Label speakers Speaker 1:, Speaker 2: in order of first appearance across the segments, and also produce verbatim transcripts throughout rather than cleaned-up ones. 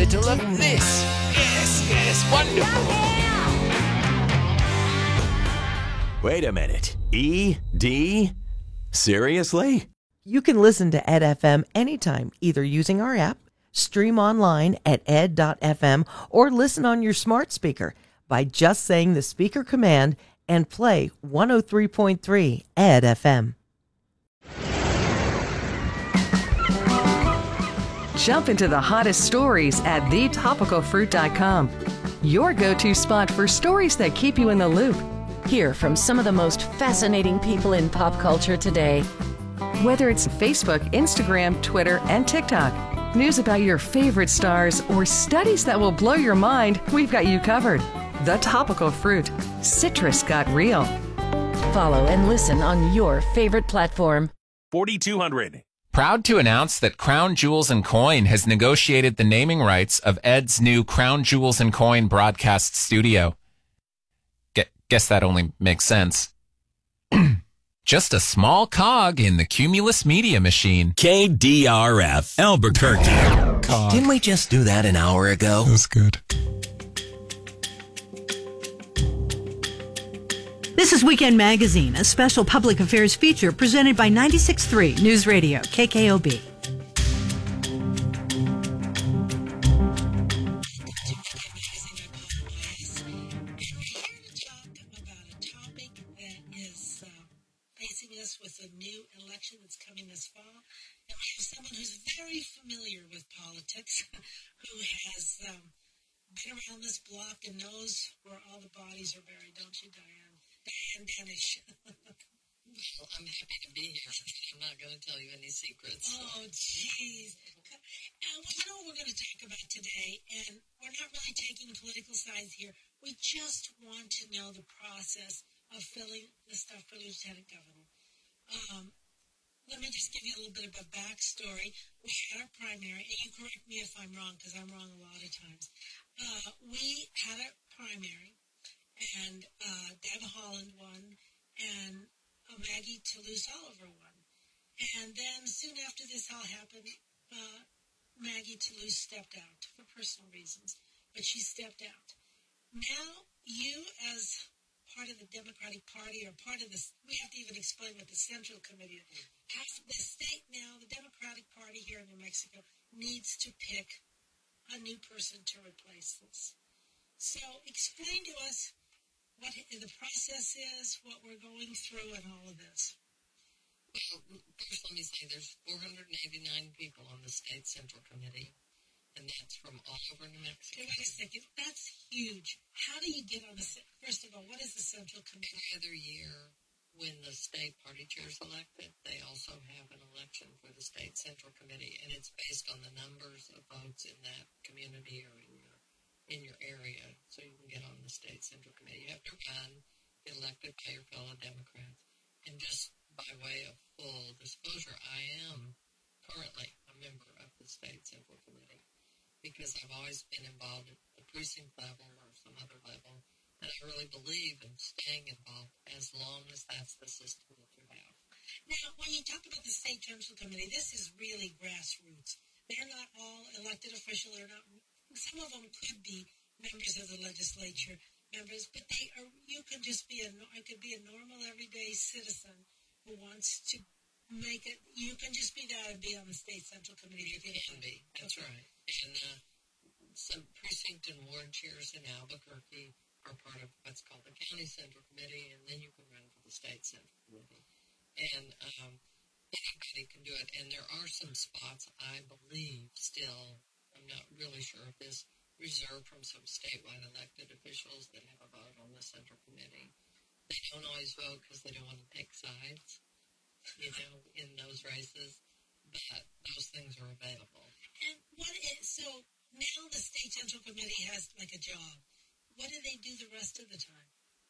Speaker 1: little of this. Yes, yes, wonderful. Wait a minute. E D? Seriously?
Speaker 2: You can listen to Ed F M anytime, either using our app, stream online at ed dot f m, or listen on your smart speaker by just saying the speaker command and play one oh three point three Ed F M.
Speaker 3: Jump into the hottest stories at the topical fruit dot com. Your go-to spot for stories that keep you in the loop.
Speaker 4: Hear from some of the most fascinating people in pop culture today.
Speaker 3: Whether it's Facebook, Instagram, Twitter, and TikTok, news about your favorite stars, or studies that will blow your mind, we've got you covered. The Topical Fruit. Citrus got real.
Speaker 4: Follow and listen on your favorite platform.
Speaker 5: forty-two hundred.
Speaker 6: Proud to announce that Crown Jewels and Coin has negotiated the naming rights of Ed's new Crown Jewels and Coin broadcast studio. Gu- guess that only makes sense. Just a small cog in the Cumulus Media machine.
Speaker 1: K D R F, Albuquerque.
Speaker 7: Cog.
Speaker 1: Didn't we just do that an hour ago?
Speaker 7: That was good.
Speaker 8: This is Weekend Magazine, a special public affairs feature presented by ninety-six point three News Radio, K K O B.
Speaker 9: With a new election that's coming this fall, and we have someone who's very familiar with politics, who has um, been around this block and knows where all the bodies are buried, don't you, Diane? Diane Danish.
Speaker 10: Well, I'm happy to be here. I'm not going to tell you any secrets.
Speaker 9: Oh, jeez. Now, well, you know what we're going to talk about today, and we're not really taking political sides here. We just want to know the process of filling the stuff for Lieutenant Governor. Um, let me just give you a little bit of a backstory. We had our primary, and you correct me if I'm wrong, because I'm wrong a lot of times. Uh, we had a primary, and uh, Deb Holland won, and uh, Maggie Toulouse-Oliver won. And then soon after this all happened, uh, Maggie Toulouse stepped out for personal reasons, but she stepped out. Now, you as part of the Democratic Party, or part of this, we have to even explain what the Central Committee is. Half the state now, the Democratic Party here in New Mexico, needs to pick a new person to replace this. So explain to us what the process is, what we're going through, and all of this.
Speaker 10: Well, first let me say there's four hundred eighty-nine people on the State Central Committee, and that's from all over New Mexico.
Speaker 9: Okay, wait a second. That's huge. How do you get on the, first of all, what is the Central Committee?
Speaker 10: Every other year, when the state party chair is elected, they also have an election for the State Central Committee, and it's based on the numbers of votes in that community or in your in your area, so you can get on the State Central Committee. You have to run, get elected by your fellow Democrats. And just by way of full disclosure, I am currently a member of the State Central Committee, because I've always been involved at the precinct level or some other level, and I really believe in staying involved as long as that's the system that you have.
Speaker 9: Now, when you talk about the State Central Committee, this is really grassroots. They're not all elected officials. They're not. Some of them could be members of the legislature, members, but they are. You can just be a. I could be a normal, everyday citizen who wants to make it. You can just be that and be on the State Central Committee.
Speaker 10: You can be. That's okay. Right. And uh, some precinct and ward chairs in Albuquerque are part of what's called the County Central Committee, and then you can run for the State Central Committee. And um, anybody can do it. And there are some spots, I believe, still, I'm not really sure if this, reserved from some statewide elected officials that have a vote on the Central Committee. They don't always vote because they don't want to take sides, you know, in those races, but those things are available.
Speaker 9: And what is, so now the State Central Committee has like a job. What do they do the rest of the time?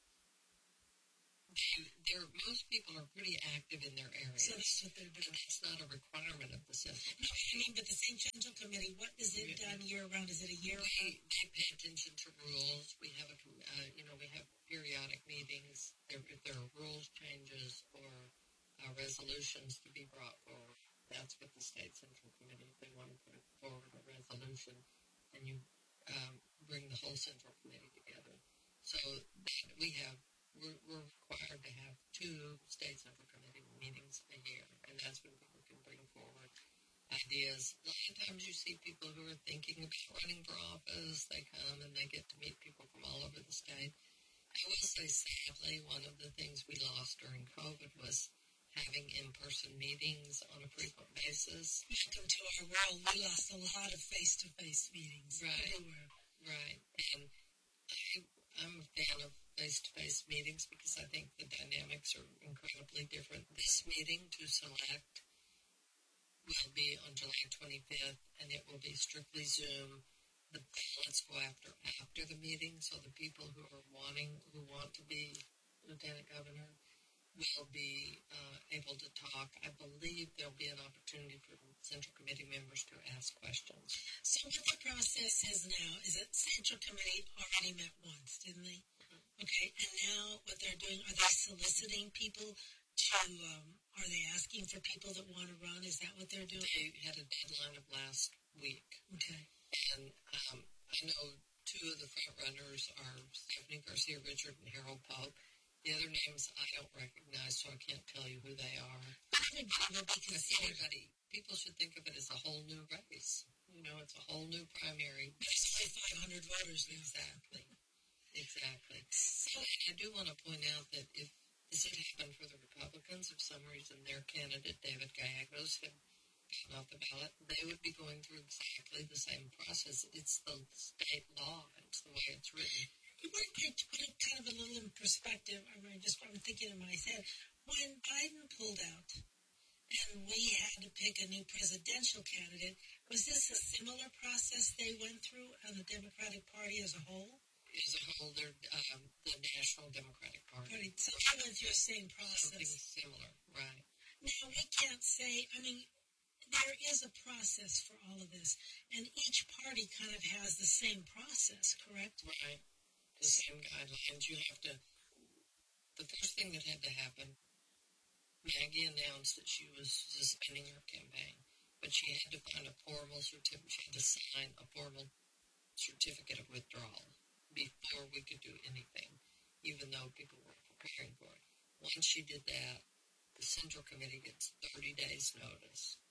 Speaker 10: They, they're, most people are pretty active in their areas.
Speaker 9: So that's what they're doing.
Speaker 10: That's not a requirement of the Central
Speaker 9: No, I mean, but the State Central Committee, what is it yeah. done year-round? Is it a year?
Speaker 10: They, they pay attention to rules. We have a, uh, you know, we have periodic meetings. There, if there are rules changes or uh, resolutions to be brought forward, that's what the State Central Committee, if they want to put forward a resolution, and you um, bring the whole Central Committee together. So that we have, we're, we're required to have two State Central Committee meetings a year, and that's when people can bring forward ideas. A lot of times you see people who are thinking about running for office, they come and they get to meet people from all over the state. I will say, sadly, one of the things we lost during COVID was having in-person meetings on a frequent basis.
Speaker 9: Welcome to our world. We lost a lot of face-to-face meetings.
Speaker 10: Right,
Speaker 9: everywhere.
Speaker 10: right. And I, I'm a fan of face-to-face meetings because I think the dynamics are incredibly different. This meeting to select will be on July twenty-fifth, and it will be strictly Zoom. The ballots go after after the meeting, so the people who are wanting, who want to be Lieutenant Governor will be uh, able to talk. I believe there'll be an opportunity for Central Committee members to ask questions.
Speaker 9: So what the process is now is that Central Committee already met once, didn't they? Mm-hmm. Okay, and now what they're doing, are they soliciting people to, um, are they asking for people that want to run? Is that what they're doing?
Speaker 10: They had a deadline of last week.
Speaker 9: Okay.
Speaker 10: And um, I know two of the front runners are Stephanie Garcia Richard and Harold Pope. The other names I don't recognize, so I can't tell you who they are.
Speaker 9: Everybody will be considered.
Speaker 10: Everybody, people should think of it as a whole new race. You know, it's a whole new primary.
Speaker 9: There's only five hundred voters now.
Speaker 10: Exactly. Exactly. So I do want to point out that if this had happened for the Republicans, if for some reason their candidate, David Gallegos, had gotten off the ballot, they would be going through exactly the same process. It's the state law. It's the way it's written.
Speaker 9: You want to put it kind of a little in perspective. I mean, just what I'm thinking in my head. When Biden pulled out and we had to pick a new presidential candidate, was this a similar process they went through on the Democratic Party as a whole?
Speaker 10: As a whole, they're um, the National Democratic Party.
Speaker 9: Party. So they went through the same process.
Speaker 10: Something similar, right.
Speaker 9: Now, we can't say, I mean, there is a process for all of this, and each party kind of has the same process, correct?
Speaker 10: Right. The same guidelines. You have to, the first thing that had to happen, Maggie announced that she was suspending her campaign, but she had to find a formal certificate, she had to sign a formal certificate of withdrawal before we could do anything, even though people were preparing for it. Once she did that, the Central Committee gets thirty days notice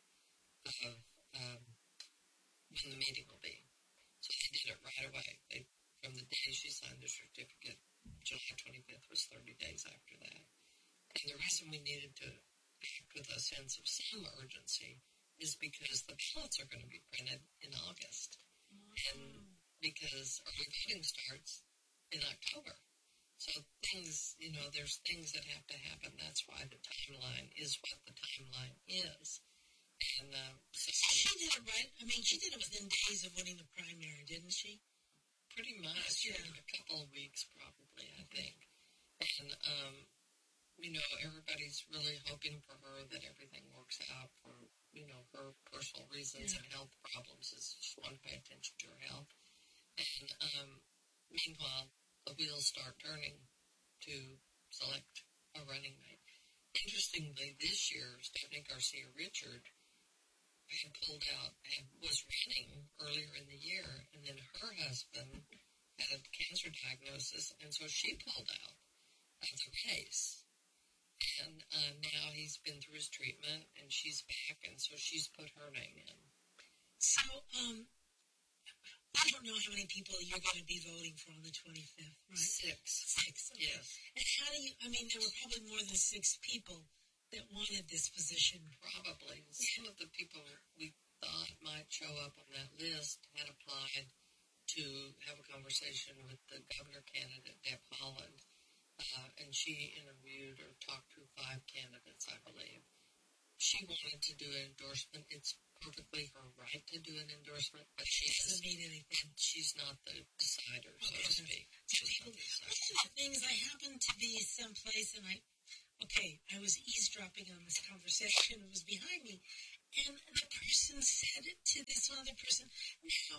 Speaker 10: of um, when the meeting will be. So they did it right away. They From the day she signed the certificate, July twenty-fifth was thirty days after that. And the reason we needed to act with a sense of some urgency is because the ballots are going to be printed in August. And because early voting starts in October. So things, you know, there's things that have to happen. That's why the timeline is what the timeline is. And uh, so
Speaker 9: she did it right. I mean, she did it within days of winning the primary, didn't she?
Speaker 10: Pretty much,
Speaker 9: yeah.
Speaker 10: In a couple of weeks, probably, I think. And, um, you know, everybody's really hoping for her that everything works out for, you know, her personal reasons yeah. and health problems. Is just want to pay attention to her health. And, um, meanwhile, the wheels start turning to select a running mate. Interestingly, this year, Stephanie Garcia Richard had pulled out and was running earlier in the year, and then her husband had a cancer diagnosis, and so she pulled out of the race. And uh, now he's been through his treatment, and she's back, and so she's put her name in.
Speaker 9: So, um, I don't know how many people you're going to be voting for on the twenty-fifth, right?
Speaker 10: Six.
Speaker 9: Six, okay.
Speaker 10: Yes.
Speaker 9: And how do you, I mean, there were probably more than six people that wanted this position.
Speaker 10: Probably. Some of the people we thought might show up on that list had applied to have a conversation with the governor candidate, Deb Haaland, uh, and she interviewed or talked to five candidates, I believe. She wanted to do an endorsement. It's perfectly her right to do an endorsement, but she
Speaker 9: doesn't mean anything.
Speaker 10: She's not the decider, so
Speaker 9: okay.
Speaker 10: to speak.
Speaker 9: People, one of the things, I happened to be someplace, and I, okay, I was eavesdropping on this conversation. It was behind me, and the person said to this one other person, now,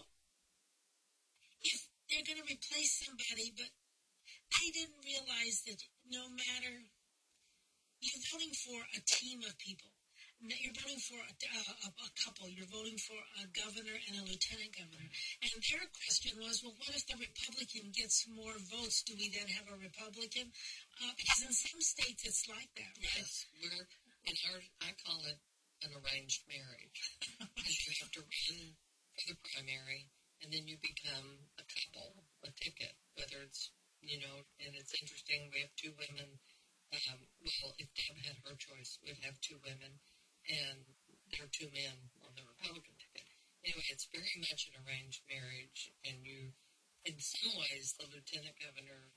Speaker 9: if they're going to replace somebody, but they didn't realize that no matter, you're voting for a team of people. you're voting for a, a, a couple. You're voting for a governor and a lieutenant governor. And their question was, well, what if the Republican gets more votes? Do we then have a Republican? Uh, because in some states it's like that, right?
Speaker 10: Yes, we're in our. I call it an arranged marriage, because you have to run for the primary, and then you become a couple, a ticket. Whether it's you know, and it's interesting. We have two women. Um, well, if Deb had her choice, we'd have two women, and there are two men on the Republican ticket. Anyway, it's very much an arranged marriage, and you, in some ways, the lieutenant governor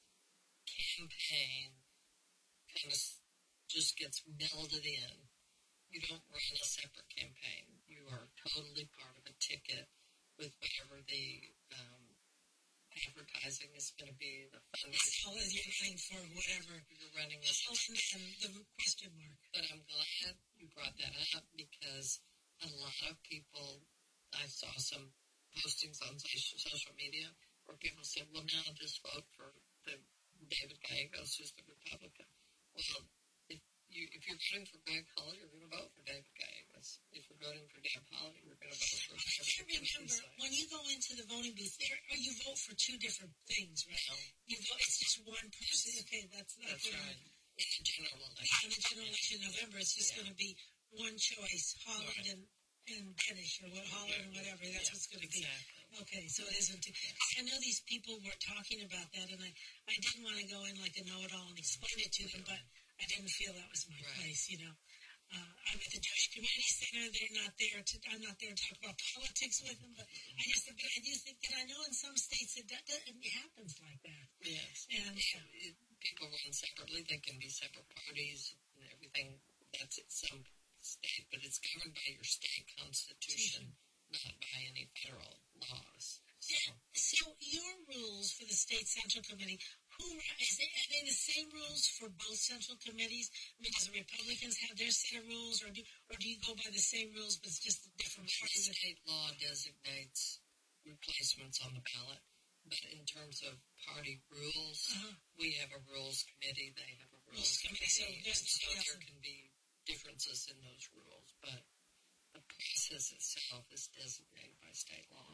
Speaker 10: campaign kind of just gets melded in. You don't run a separate campaign. You are totally part of a ticket with whatever the um, advertising is going to be, the
Speaker 9: fundraising. As you're running for whatever.
Speaker 10: You're running a
Speaker 9: and the question mark.
Speaker 10: But I'm glad you brought that up, because a lot of people, I saw some postings on social media where people said, well, now just vote for the David Gallegos, who's the Republican. Well, if, you, if you're voting for Greg Hull, you're going to vote for David Gallegos. If you're voting for Deb Hall, you're going to vote for
Speaker 9: I can't remember, when you go into the voting booth, there, or you vote for two different things, right? No. You vote, it's just one person. Okay, that's, that's,
Speaker 10: that's right. In the general election.
Speaker 9: In the general election in November, it's just yeah. going to be one choice, Holland right. and, and Dennis, or what, Holland yeah. and whatever. That's yeah, what's going to exactly. be. Okay, so it isn't. Too, I know these people were talking about that, and I, I didn't want to go in like a know-it-all and explain it to them, but I didn't feel that was my right. place, you know. Uh, I'm at the Jewish Community Center. They're not there to. I'm not there to talk about politics with them. But I just, I just think that I know in some states it, that, it happens like that.
Speaker 10: Yes,
Speaker 9: and
Speaker 10: yeah, it, people run separately. They can be separate parties and everything. That's at some state, but it's governed by your state constitution, not by any federal laws. So,
Speaker 9: so your rules for the state central committee. Who is it, are they the same rules for both central committees? I mean, does the Republicans have their set of rules, or do or do you go by the same rules, but it's just a different parties?
Speaker 10: State law designates replacements on the ballot, but in terms of party rules, uh-huh. we have a rules committee. They have a rules, rules committee, committee so, so there can be differences in those rules, but the process itself is designated by state law.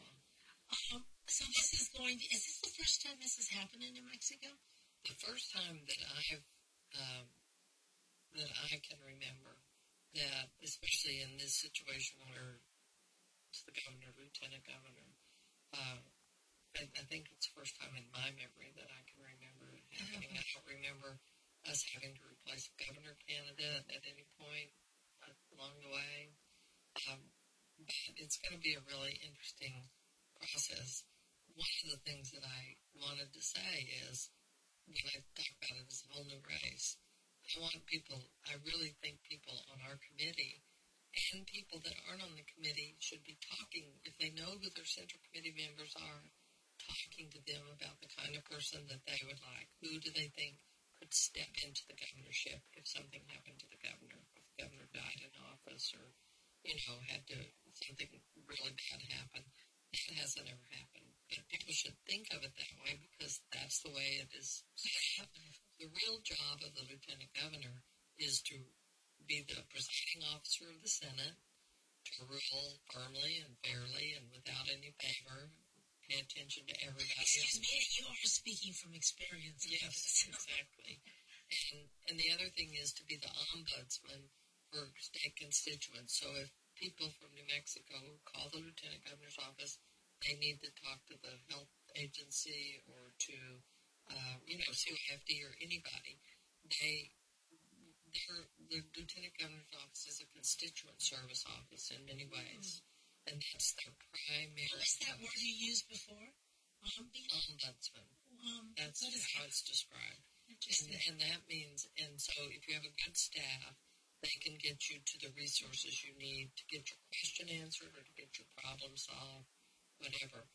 Speaker 9: Um, so this is going to, is this the first time this has happened in New Mexico?
Speaker 10: The first time that I've, um, that I can remember that, especially in this situation where it's the governor, lieutenant governor, uh, I, I think it's the first time in my memory that I can remember it happening. Uh-huh. I don't remember us having to replace a governor candidate at any point along the way. Um, but it's going to be a really interesting process. One of the things that I wanted to say is, when I talk about it as a whole new race, I want people, I really think people on our committee and people that aren't on the committee should be talking, if they know who their central committee members are, talking to them about the kind of person that they would like. Who do they think could step into the governorship if something happened to the governor, if the governor died in office, or, you know, had to, something really bad happen. That hasn't ever happened. But people should think of it that way, because that's the way it is set up. The real job of the lieutenant governor is to be the presiding officer of the Senate, to rule firmly and fairly and without any favor, pay attention to everybody.
Speaker 9: Excuse me, you are speaking from experience.
Speaker 10: Yes, exactly. And, and the other thing is to be the ombudsman for state constituents. So if people from New Mexico call the lieutenant governor's office, they need to talk to the health agency or to, uh, you know, C Y F D or anybody. They, their, the lieutenant governor's office is a constituent service office in many ways, mm-hmm. and that's their primary.
Speaker 9: What was that word you used before?
Speaker 10: Ombudsman.
Speaker 9: Um,
Speaker 10: that's how that? It's described. And, and that means, and so if you have a good staff, they can get you to the resources you need to get your question answered or to get your problem solved, whatever.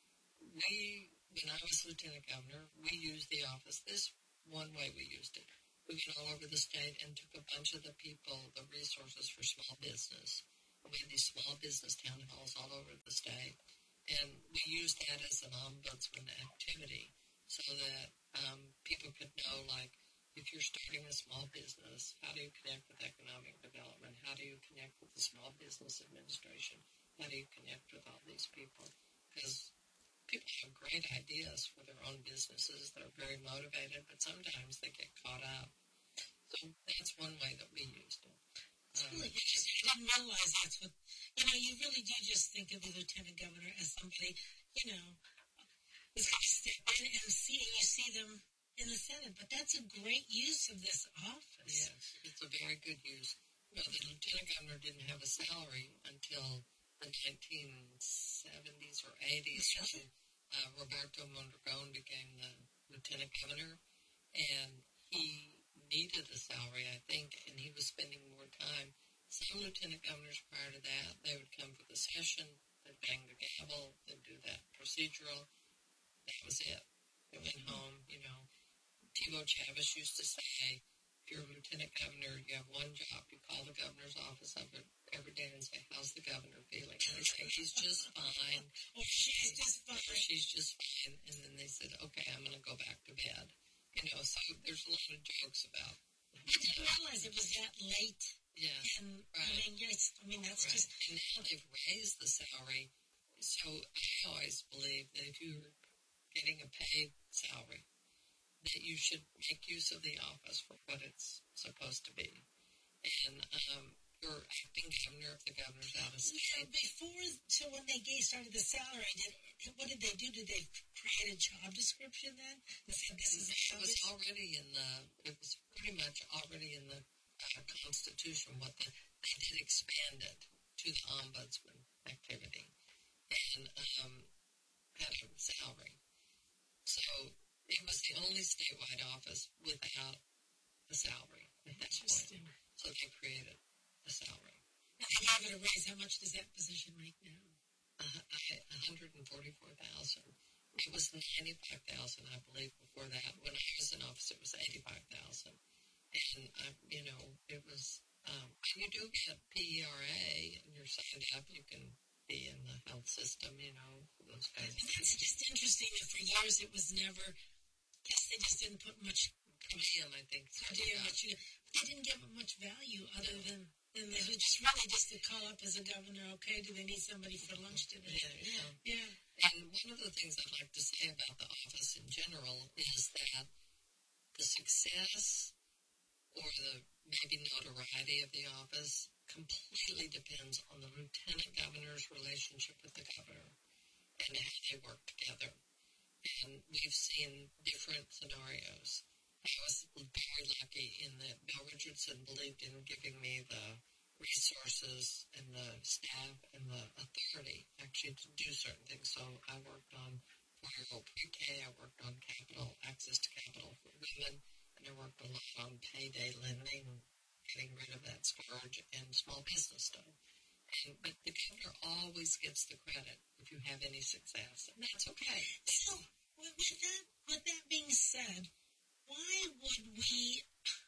Speaker 10: We, when I was lieutenant governor, we used the office this one way we used it. We went all over the state and took a bunch of the people, the resources for small business. We had these small business town halls all over the state. And we used that as an ombudsman activity so that um, people could know, like, if you're starting a small business, how do you connect with economic development? How do you connect with the Small Business Administration? How do you connect with all these people? Because people have great ideas for their own businesses. They're very motivated, but sometimes they get caught up. So that's one way that we used it.
Speaker 9: It's really interesting. I didn't realize that's what, you know, you really do just think of the lieutenant governor as somebody, you know, who's going to step in and see, and you see them in the Senate. But that's a great use of this office.
Speaker 10: Yes, it's a very good use. You know, the lieutenant governor didn't have a salary until the nineteen seventies or eighties. When, uh, Roberto Mondragon became the lieutenant governor, and he needed a salary, I think, and he was spending more time. Some lieutenant governors prior to that, they would come for the session, they'd bang the gavel, they'd do that procedural. That was it. They went home, you know. Tivo Chavez used to say, if you're a lieutenant governor, you have one job. You call the governor's office up every day and say, how's the governor feeling? And they say, he's just fine.
Speaker 9: Or she's just fine.
Speaker 10: Or she's just fine. And then they said, okay, I'm going to go back to bed. You know, so there's a lot of jokes about.
Speaker 9: I didn't realize it was that late.
Speaker 10: Yeah,
Speaker 9: and,
Speaker 10: right.
Speaker 9: I mean, yes, I mean, that's
Speaker 10: right.
Speaker 9: just.
Speaker 10: And now they've raised the salary. So I always believe that if you're getting a paid salary, that you should make use of the office for what it's supposed to be. And um, you're acting governor if the governor's out of state.
Speaker 9: So before, so when they gave, started the salary, did, what did they do? Did they create a job description then? They said this is
Speaker 10: it was already in the, it was pretty much already in the uh, Constitution. What the, they did expand it to the ombudsman activity and um, had a salary. So it was the only statewide office without a salary at that point. So they created a salary.
Speaker 9: And they gave it a raise. How much does that position make now?
Speaker 10: Uh, one hundred forty-four thousand dollars. It was ninety-five thousand dollars, I believe, before that. When I was in office, it was eighty-five thousand dollars. And, uh, you know, it was, um, you do get P E R A, and you're signed up, you can be in the health system, you know, those kinds of things.
Speaker 9: It's just interesting that for years it was never, I guess they just didn't put much
Speaker 10: per diem, I think.
Speaker 9: Per diem, much, but they didn't give it much value other than, than they were just really just to call up as a governor, okay, do they need somebody for lunch today?
Speaker 10: Yeah, yeah.
Speaker 9: Yeah.
Speaker 10: And one of the things I'd like to say about the office in general is that the success or the maybe notoriety of the office completely depends on the lieutenant governor's relationship with the governor and how they work together. And we've seen different scenarios. I was very lucky in that Bill Richardson believed in giving me the resources and the staff and the authority actually to do certain things. So I worked on four-year-old pre-K, I worked on capital, access to capital for women, and I worked a lot on payday lending, getting rid of that scourge, and small business stuff. And, but the governor always gets the credit if you have any success, and that's okay.
Speaker 9: So, with that, with that being said, why would we,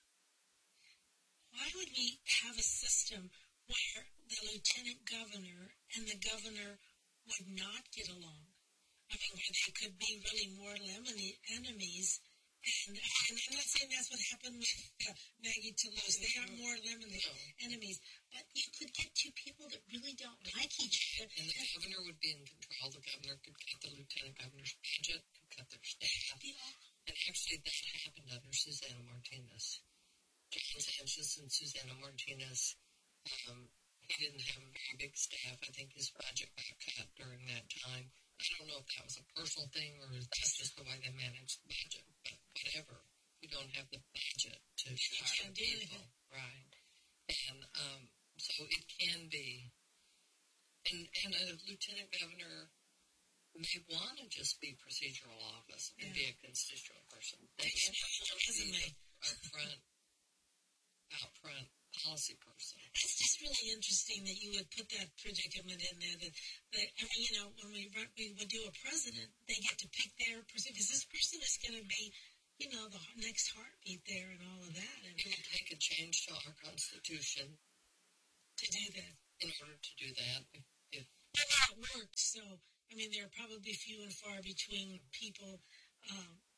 Speaker 9: why would we have a system where the lieutenant governor and the governor would not get along? I mean, where they could be really more lemony enemies. And, and I'm not saying that's what happened with uh, Maggie Toulouse. They are more lemony enemies. But you could get two people that really don't like each other.
Speaker 10: And the governor would be in control. The governor could cut the lieutenant governor's budget, could cut their staff. And actually, that happened under Susana Martinez. John Sanchez and Susana Martinez, um, he didn't have a very big staff. I think his budget got cut during that time. I don't know if that was a personal thing or if that's just the way they managed the budget. But whatever, you don't have the budget to hire people, right? And um, so it can be. And, and a lieutenant governor may want to just be procedural office and yeah. be a constituent person. They can be out front, out front policy person.
Speaker 9: It's just really interesting that you would put that predicament in there. That, that I mean, you know, when we run, we would do a president, they get to pick their person because this person is going to be, you know, the next heartbeat there and all of that. And
Speaker 10: it would take a change to our Constitution
Speaker 9: to do that.
Speaker 10: In order to do that, if, if
Speaker 9: but that works. So I mean, there are probably few and far between people um,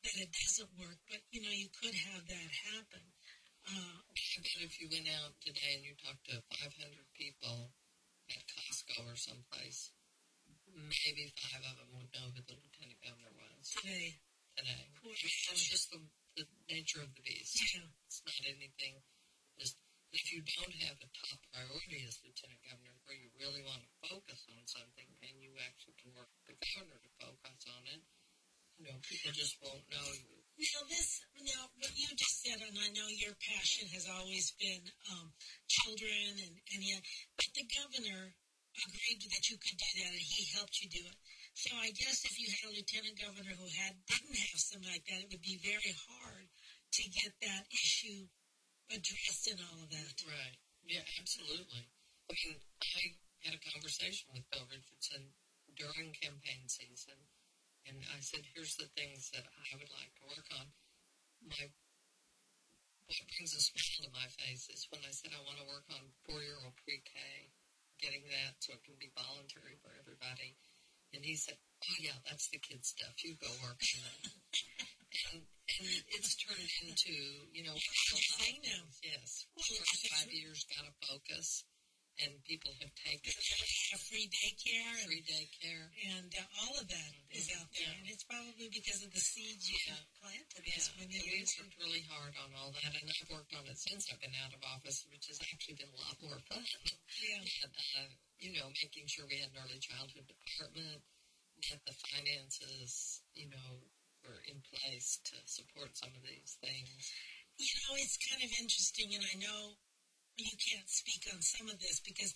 Speaker 9: that it doesn't work, but, you know, you could have that happen. Uh,
Speaker 10: I bet if you went out today and you talked to five hundred people at Costco or someplace, maybe five of them would know who the lieutenant governor was.
Speaker 9: Today.
Speaker 10: Today. I mean, it's just the, the nature of the beast.
Speaker 9: Yeah.
Speaker 10: It's not anything. Just, if you don't have a top priority as lieutenant governor where you really want to focus on something and you actually can work with the governor to focus on it, you know, people just won't know you.
Speaker 9: Now, this, now, what you just said, and I know your passion has always been um, children, and, and yet, but the governor agreed that you could do that, and he helped you do it. So I guess if you had a lieutenant governor who had didn't have something like that, it would be very hard to get that issue addressed and all of that.
Speaker 10: Right. Yeah, absolutely. I mean, I had a conversation with Bill Richardson during campaign season, and I said, here's the things that I would like to work on. My, what brings a smile to my face is when I said I want to work on four-year-old pre-K, getting that so it can be voluntary for everybody. And he said, oh, yeah, that's the kid stuff. You go work on that. and, and it's turned into, you know,
Speaker 9: I know.
Speaker 10: Yes. First five years got to focus. And people have taken
Speaker 9: a free daycare, and,
Speaker 10: free daycare,
Speaker 9: and uh, all of that mm-hmm. is out there. Yeah. And it's probably because of the seeds you yeah. planted.
Speaker 10: Yeah. When you we worked really hard on all that, and I've worked on it since I've been out of office, which has actually been a lot more fun.
Speaker 9: Yeah.
Speaker 10: And, uh, you know, making sure we had an early childhood department, that the finances, you know, were in place to support some of these things.
Speaker 9: You know, it's kind of interesting, and I know you can't speak on some of this because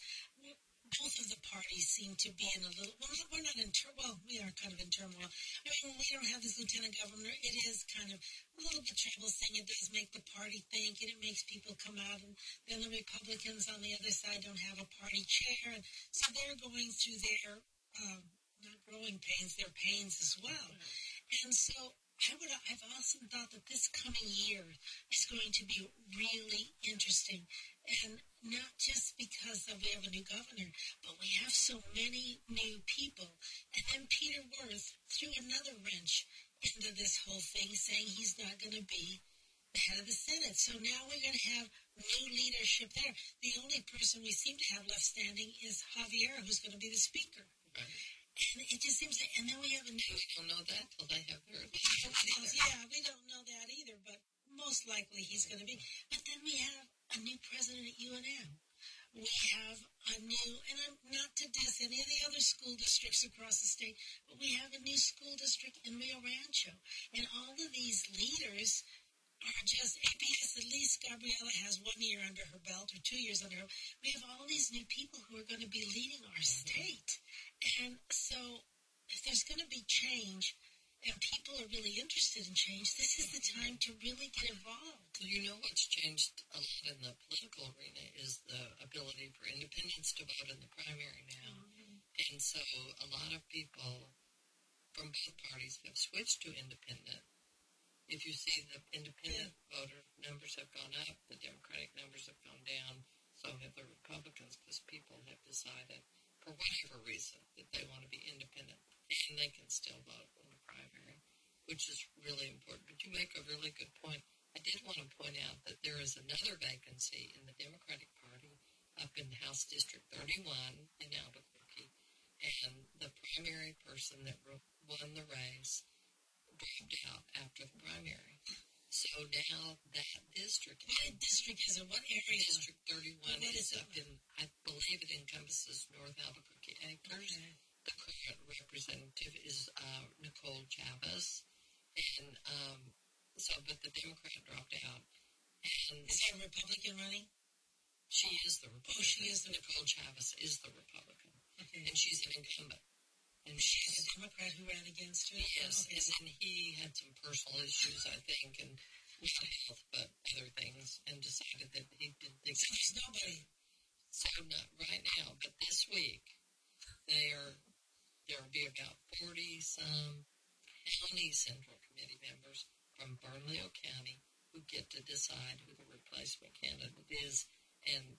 Speaker 9: both of the parties seem to be in a little, well, we're not in, tur- well, we are kind of in turmoil. I mean, we don't have this lieutenant governor. It is kind of a little bit troublesome. It does make the party think, and it makes people come out, and then the Republicans on the other side don't have a party chair, and so they're going through their, um, not growing pains, their pains as well. And so I would, I've often thought that this coming year is going to be really interesting. And not just because of we have a new governor, but we have so many new people. And then Peter Wirth threw another wrench into this whole thing, saying he's not going to be the head of the Senate. So now we're going to have new leadership there. The only person we seem to have left standing is Javier, who's going to be the speaker.
Speaker 10: Right.
Speaker 9: And it just seems like, and then we have a new...
Speaker 10: We don't know that till they have their...
Speaker 9: Yeah, we don't know that either, but most likely he's going to be. But then we have a new president at U N M. We have a new, and I'm not to diss any of the other school districts across the state, but we have a new school district in Rio Rancho. And all of these leaders are just, A P S, at least Gabriela has one year under her belt, or two years under her. We have all these new people who are going to be leading our state. And so if there's going to be change, and people are really interested in change, this is the time to really get involved.
Speaker 10: Well, you know what's changed a lot in the political arena is the ability for independents to vote in the primary now. Mm-hmm. And so a lot of people from both parties have switched to independent. If you see the independent yeah. voter numbers have gone up, the Democratic numbers have gone down, so have the Republicans, because people have decided, for whatever reason, that they want to be independent. And they can still vote in the primary, which is really important. But you make a really good point. I did want to point out that there is another vacancy in the Democratic Party up in House District thirty-one in Albuquerque. And the primary person that won the race dropped out after the primary. So now that district...
Speaker 9: What district is it? What area?
Speaker 10: District thirty-one
Speaker 9: what
Speaker 10: is,
Speaker 9: is
Speaker 10: up in, I believe it encompasses North Albuquerque Acres.
Speaker 9: Okay.
Speaker 10: The current representative is uh, Nicole Chavez, and um, so, but the Democrat dropped out. And
Speaker 9: is there a Republican running?
Speaker 10: She is the Republican.
Speaker 9: Oh, she is the
Speaker 10: Nicole Chavez is the Republican,
Speaker 9: okay.
Speaker 10: And she's an incumbent. And
Speaker 9: she's a Democrat who ran against her.
Speaker 10: Yes,
Speaker 9: okay.
Speaker 10: And then he had some personal issues, I think, and not health, but other things, and decided that he didn't think.
Speaker 9: So there's nobody.
Speaker 10: So not right now, but this week they are. There will be about forty-some county central committee members from Bernalillo County who get to decide who the replacement candidate is. And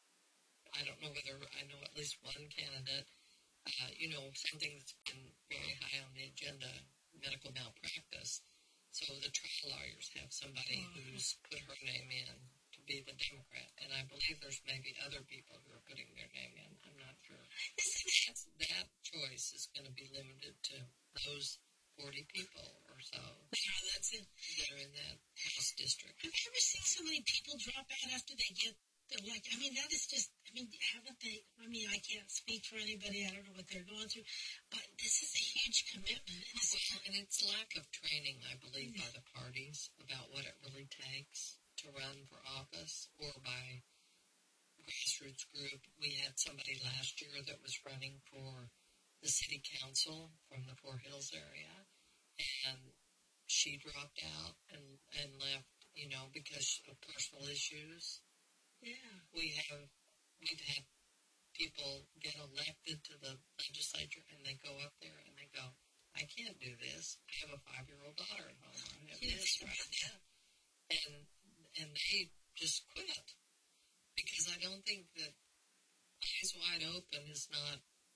Speaker 10: I don't know whether I know at least one candidate. Uh, you know, something that's been very high on the agenda, medical malpractice. So the our lawyers have somebody who's put her name in to be the Democrat, and I believe there's maybe other people who are putting their name in. I'm not sure. That's, that choice is going to be limited to those forty people or so
Speaker 9: Yeah, that's it.
Speaker 10: that are in that House district.
Speaker 9: Have you ever seen so many people drop out after they get elected? I mean, that is just, I mean, haven't they, I mean, I can't speak for anybody. I don't know what they're going through, but this is a huge commitment. And it's,
Speaker 10: Well, and it's lack of training, I believe, by the parties about what it really takes to run for office, or by grassroots group. We had somebody last year that was running for the city council from the Four Hills area, and she dropped out and, and left, you know, because of personal issues.
Speaker 9: yeah.
Speaker 10: We have, we've had people get elected to the legislature, and they go up there and they go, I can't do this. I have a five-year-old daughter at home. I have this, right? Yeah. And, and they just quit. Because I don't think that eyes wide open is not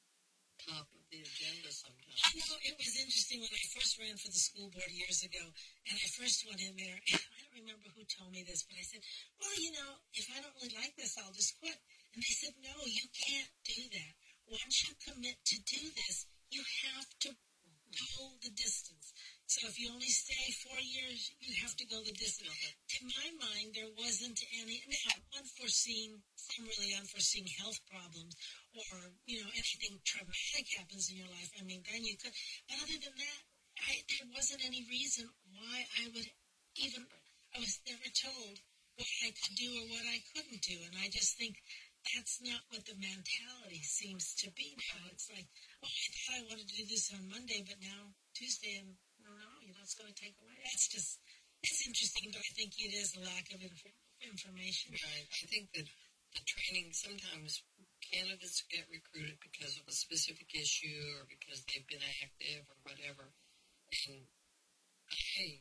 Speaker 10: top of the agenda sometimes.
Speaker 9: You know, it was interesting when I first ran for the school board years ago, and I first went in there, and I don't remember who told me this, but I said, well, you know, if I don't really like this, I'll just quit. And they said, no, you can't do that. Once you commit to do this, you have to go the distance. So if you only stay four years, you have to go the distance. To my mind, there wasn't any, now, unforeseen, some really unforeseen health problems, or, you know, anything traumatic happens in your life, I mean, then you could. But other than that, I, there wasn't any reason why I would even, I was never told what I could do or what I couldn't do. And I just think that's not what the mentality seems to be now. It's like, oh, I thought I wanted to do this on Monday, but now Tuesday, and no, no, you know, it's going to take away. That's just, it's interesting, but I think it is a lack of inf- information.
Speaker 10: Right. I think that the training, sometimes candidates get recruited because of a specific issue or because they've been active or whatever. And I,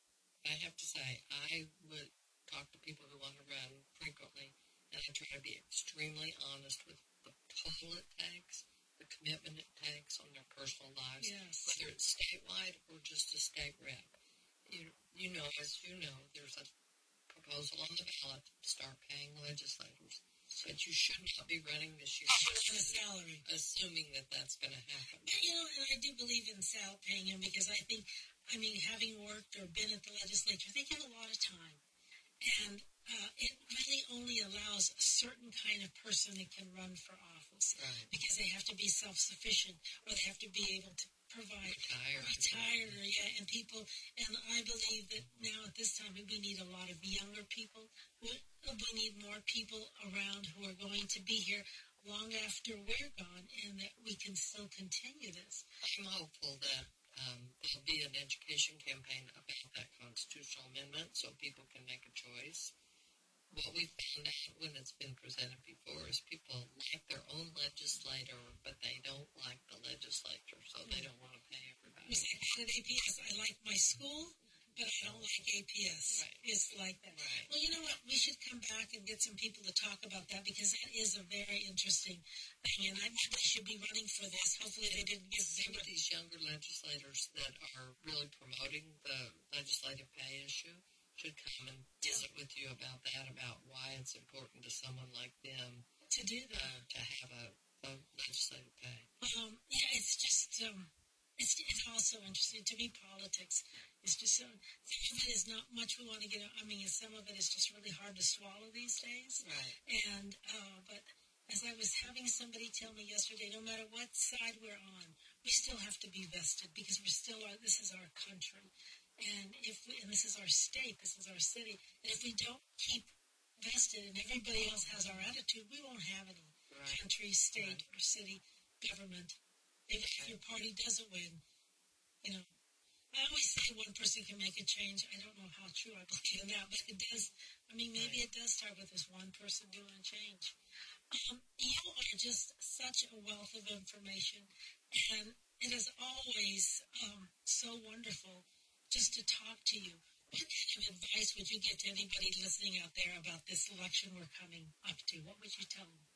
Speaker 10: I have to say, I would talk to people who want to run frequently, and I try to be extremely honest with the toll it takes, the commitment it takes on their personal lives,
Speaker 9: Yes.
Speaker 10: whether it's statewide or just a state rep. You, you know, as you know, there's a proposal on the ballot to start paying legislators. But you should not be running this year
Speaker 9: On a salary.
Speaker 10: assuming that that's going to happen.
Speaker 9: You know, and I do believe in Sal paying him because I think, I mean, having worked or been at the legislature, they get a lot of time. And uh, it really only allows a certain kind of person that can run for office.
Speaker 10: Right.
Speaker 9: Because they have to be self-sufficient, or they have to be able to provide.
Speaker 10: Retired.
Speaker 9: Retired, or, yeah, and people, and I believe that now at this time we need a lot of younger people. We, we need more people around who are going to be here long after we're gone, and that we can still continue this.
Speaker 10: I'm hopeful that um, there'll be an education campaign about that constitutional amendment so people can make a choice. What we found out when it's been presented before is people like their own legislator, but they don't like the legislature, so they don't want to pay everybody.
Speaker 9: It's like at A P S, I like my school, but I don't like A P S.
Speaker 10: Right.
Speaker 9: It's like that.
Speaker 10: Right.
Speaker 9: Well, you know what? We should come back and get some people to talk about that, because that is a very interesting thing, and I think they should be running for this. Hopefully they didn't get
Speaker 10: Some
Speaker 9: zero.
Speaker 10: of these younger legislators that are really promoting the legislative pay issue should come and visit with you about that, about why it's important to someone like them
Speaker 9: to do that.
Speaker 10: uh, to have a, a legislative pay.
Speaker 9: Um, yeah, it's just, um, it's, it's also interesting. To me, politics is just so, some of it is not much we want to get, I mean, some of it is just really hard to swallow these days.
Speaker 10: Right.
Speaker 9: And, uh, but as I was having somebody tell me yesterday, no matter what side we're on, we still have to be vested, because we're still, our, this is our country. And if we, and this is our state, this is our city, and if we don't keep vested and everybody else has our attitude, we won't have any
Speaker 10: Right.
Speaker 9: country, state,
Speaker 10: Right.
Speaker 9: or city government. If, if your party doesn't win, you know, I always say one person can make a change. I don't know how true I believe in that, but it does. I mean, maybe it does start with this one person doing a change. Um, you are just such a wealth of information, and it is always um, so wonderful just to talk to you. What kind of advice would you give to anybody listening out there about this election we're coming up to? What would you tell them?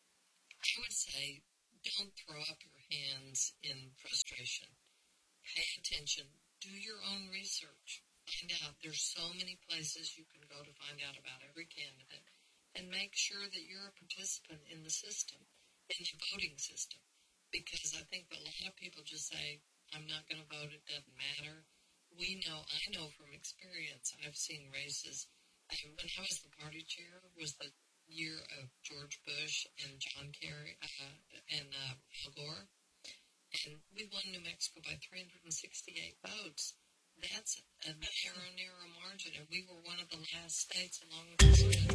Speaker 10: I would say, don't throw up your hands in frustration. Pay attention. Do your own research. Find out. There's so many places you can go to find out about every candidate, and make sure that you're a participant in the system, in the voting system. Because I think a lot of people just say, I'm not going to vote, it doesn't matter. We know, I know from experience, I've seen races. I, when I was the party chair, was the year of George Bush and John Kerry uh, and uh, Al Gore. And we won New Mexico by three hundred sixty-eight votes. That's a narrow, narrow margin. And we were one of the last states along with Missouri